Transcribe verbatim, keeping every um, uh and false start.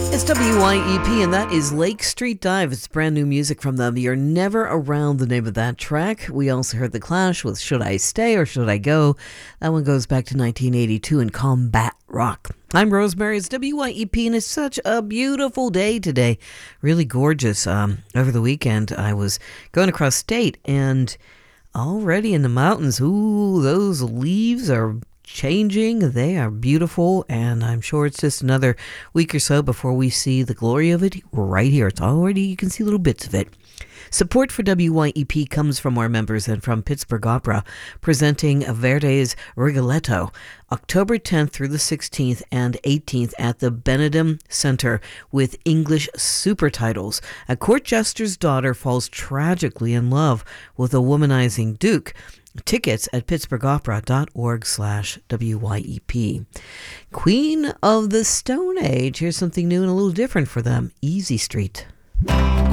It's W Y E P, and that is Lake Street Dive. It's brand new music from them. You're Never Around, the name of that track. We also heard The Clash with Should I Stay or Should I Go? That one goes back to nineteen eighty-two in Combat Rock. I'm Rosemary. It's W Y E P, and it's such a beautiful day today. Really gorgeous. Um, over the weekend, I was going across state, and already in the mountains, ooh, those leaves are changing. They are beautiful, and I'm sure it's just another week or so before we see the glory of it right here. It's already, you can see little bits of it. Support for W Y E P comes from our members and from Pittsburgh Opera, presenting Verdi's Rigoletto, October tenth through the sixteenth and eighteenth at the Benedum Center with English super titles. A court jester's daughter falls tragically in love with a womanizing duke. Tickets at pittsburghopera.org slash WYEP. Queen of the Stone Age. Here's something new and a little different for them. Easy Street.